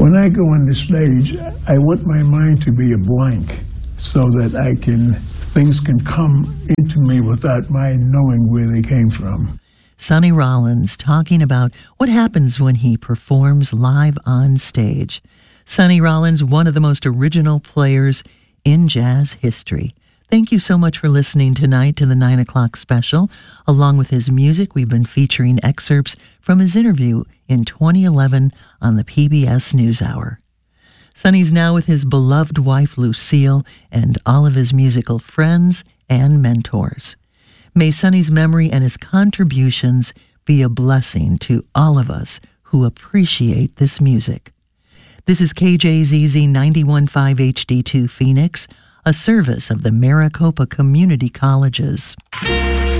When I go on the stage, I want my mind to be a blank so that things can come into me without my knowing where they came from. Sonny Rollins talking about what happens when he performs live on stage. Sonny Rollins, one of the most original players in jazz history. Thank you so much for listening tonight to the 9 o'clock special. Along with his music, we've been featuring excerpts from his interview in 2011 on the PBS NewsHour. Sonny's now with his beloved wife, Lucille, and all of his musical friends and mentors. May Sonny's memory and his contributions be a blessing to all of us who appreciate this music. This is KJZZ 91.5 HD2 Phoenix, a service of the Maricopa Community Colleges.